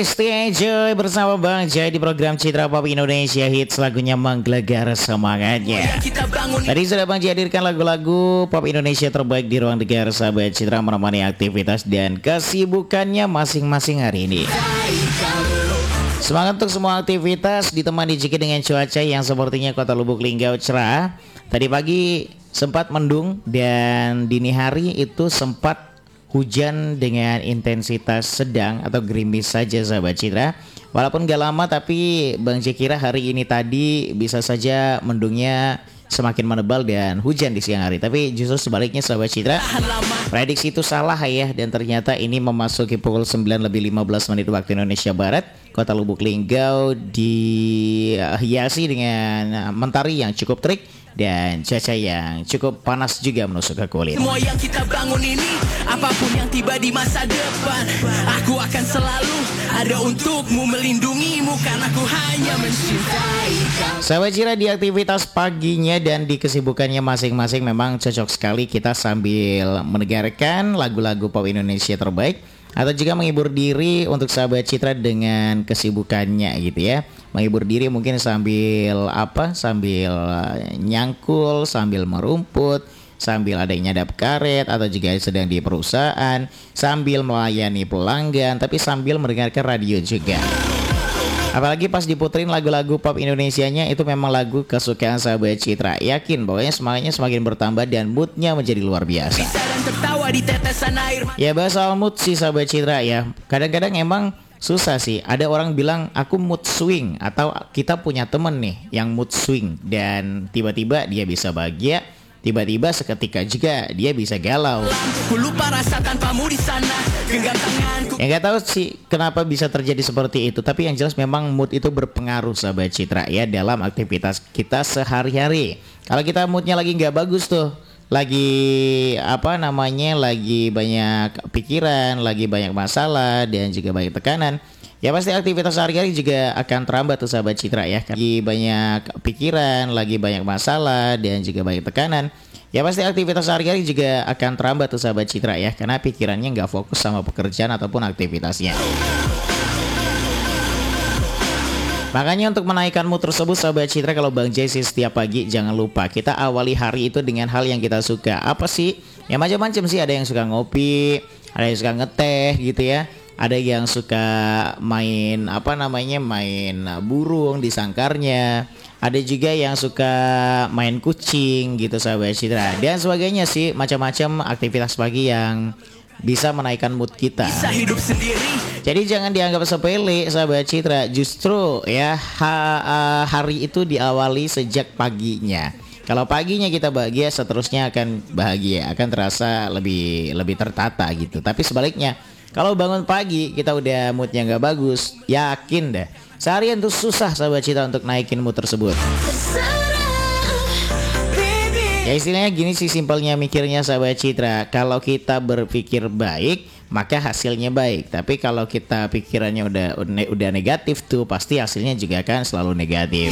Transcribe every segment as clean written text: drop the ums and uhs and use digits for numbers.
stay enjoy bersama Bang Jai di program Citra Pop Indonesia Hits, lagunya menggelegar semangatnya. Tadi sudah Bang Jai hadirkan lagu-lagu pop Indonesia terbaik di ruang dengar sahabat Citra, menemani aktivitas dan kesibukannya masing-masing hari ini. Semangat untuk semua aktivitas, ditemani juga dengan cuaca yang sepertinya Kota Lubuk Linggau cerah. Tadi pagi sempat mendung dan dini hari itu sempat hujan dengan intensitas sedang atau gerimis saja sahabat Citra. Walaupun gak lama, tapi Bang Jai kira hari ini tadi bisa saja mendungnya semakin menebal dan hujan di siang hari. Tapi justru sebaliknya sahabat Citra, prediksi itu salah ya. Dan ternyata ini memasuki pukul 9:15 waktu Indonesia Barat, Kota Lubuk Linggau dihiasi dengan mentari yang cukup terik dan cuaca yang cukup panas juga menusuk ke kulit. Semua yang kita bangun ini, apapun yang tiba di masa depan, aku akan selalu ada untukmu, melindungimu, karena aku hanya mencintai kamu. Sahabat Citra, di aktivitas paginya dan di kesibukannya masing-masing memang cocok sekali kita sambil mendengarkan lagu-lagu pop Indonesia terbaik, atau juga menghibur diri untuk sahabat Citra dengan kesibukannya gitu ya. Menghibur diri mungkin sambil sambil nyangkul, sambil merumput, sambil ada yang nyadap karet, atau juga sedang di perusahaan, sambil melayani pelanggan, tapi sambil mendengarkan radio juga. Apalagi pas diputerin lagu-lagu pop Indonesianya, itu memang lagu kesukaan sahabat Citra. Yakin pokoknya semangatnya semakin bertambah dan moodnya menjadi luar biasa. Ya bahas soal mood sih sahabat Citra ya, kadang-kadang emang susah sih. Ada orang bilang aku mood swing, atau kita punya temen nih yang mood swing, dan tiba-tiba dia bisa bahagia, tiba-tiba seketika juga dia bisa galau. Ya nggak tahu sih kenapa bisa terjadi seperti itu, tapi yang jelas memang mood itu berpengaruh sahabat Citra ya dalam aktivitas kita sehari-hari. Kalau kita moodnya lagi nggak bagus tuh, lagi lagi banyak pikiran, lagi banyak masalah dan juga banyak tekanan, ya pasti aktivitas sehari-hari juga akan terambat tuh sahabat Citra ya. Lagi banyak pikiran, lagi banyak masalah dan juga banyak tekanan, ya pasti aktivitas sehari-hari juga akan terambat tuh sahabat Citra ya, karena pikirannya nggak fokus sama pekerjaan ataupun aktivitasnya. Makanya untuk menaikkan mood tersebut sahabat Citra, kalau Bang Jai sih setiap pagi jangan lupa kita awali hari itu dengan hal yang kita suka. Apa sih? Ya macam-macam sih, ada yang suka ngopi, ada yang suka ngeteh gitu ya. Ada yang suka main main burung di sangkarnya. Ada juga yang suka main kucing gitu sahabat Citra. Dan sebagainya sih, macam-macam aktivitas pagi yang bisa menaikkan mood kita. Bisa hidup sendiri. Jadi jangan dianggap sepele sahabat Citra. Justru ya hari itu diawali sejak paginya. Kalau paginya kita bahagia, seterusnya akan bahagia, akan terasa lebih tertata gitu. Tapi sebaliknya, kalau bangun pagi kita udah moodnya nggak bagus, yakin deh seharian tuh susah sahabat Citra untuk naikin mood tersebut. Ya istilahnya gini sih simpelnya mikirnya sahabat Citra, kalau kita berpikir baik maka hasilnya baik. Tapi kalau kita pikirannya udah negatif tuh, pasti hasilnya juga akan selalu negatif.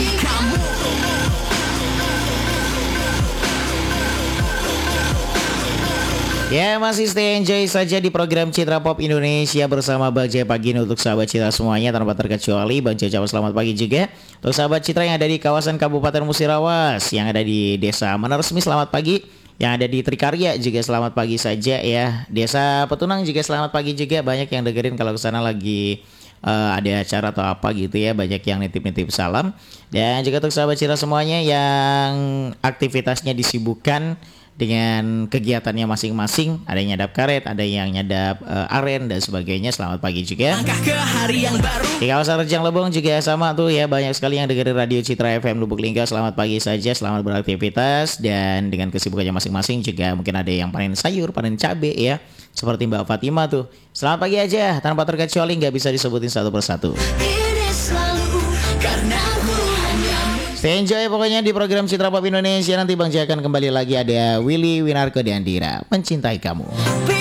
Ya masih stay enjoy saja di program Citra Pop Indonesia bersama Bang Jai pagi ini untuk sahabat Citra semuanya tanpa terkecuali. Bang Jai ucapkan selamat pagi juga untuk sahabat Citra yang ada di kawasan Kabupaten Musirawas, yang ada di Desa Meneresmi selamat pagi, yang ada di Trikarya juga selamat pagi saja ya. Desa Petunang juga selamat pagi juga. Banyak yang dengerin kalau kesana lagi ada acara atau apa gitu ya, banyak yang nitip-nitip salam. Dan juga untuk sahabat Citra semuanya yang aktivitasnya disibukkan dengan kegiatannya masing-masing, ada yang nyadap karet, ada yang nyadap aren dan sebagainya, selamat pagi juga. Di kawasan Rejang Lebong juga sama tuh ya, banyak sekali yang dengerin radio Citra FM Lubuk Linggau, selamat pagi saja, selamat beraktivitas. Dan dengan kesibukannya masing-masing juga mungkin ada yang panen sayur, panen cabe ya, seperti Mbak Fatima tuh. Selamat pagi aja, tanpa terkecuali, nggak bisa disebutin satu persatu. Stay enjoy pokoknya di program Citra Pop Indonesia. Nanti Bang Jai akan kembali lagi, ada Willy Winarko dan Dira, Mencintai Kamu.